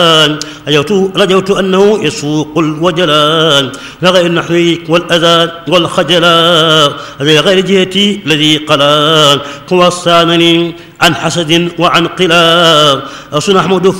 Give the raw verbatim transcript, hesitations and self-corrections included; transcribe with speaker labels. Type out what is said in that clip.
Speaker 1: رجوت رجوت أنه يسوق الوجلان لغير النحو والأذى والخجلان لغير جهتي الذي قلان وصانني عن حسد وعن قلاب أصنع أحمد